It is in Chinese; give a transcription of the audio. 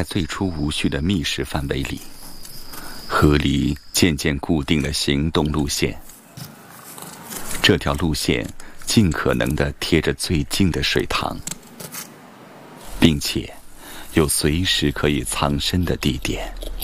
最初无序的密室范围里，河狸渐渐固定了行动路线。这条路线尽可能地贴着最近的水塘，并且有随时可以藏身的地点。